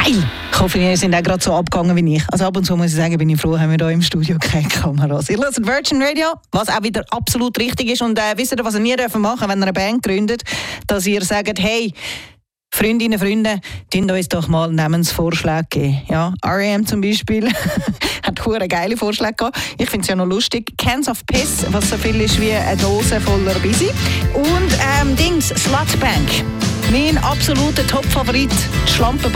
Geil! Ich hoffe, ihr sind auch gerade so abgegangen wie ich. Also ab und zu muss ich sagen, bin ich froh, haben wir hier im Studio keine Kameras. Ihr hört Virgin Radio, was auch wieder absolut richtig ist. Und wisst ihr, was ihr nie machen dürft, wenn ihr eine Band gründet, dass ihr sagt, hey, Freundinnen, Freunde, tun uns doch mal Namensvorschläge geben. Ja, R.E.M. zum Beispiel hat hure geile Vorschläge gehabt. Ich finde es ja noch lustig. Cans of Piss, was so viel ist wie eine Dose voller Busy. Und Slutbank. Mein absoluter Top-Favorit, die Schlampe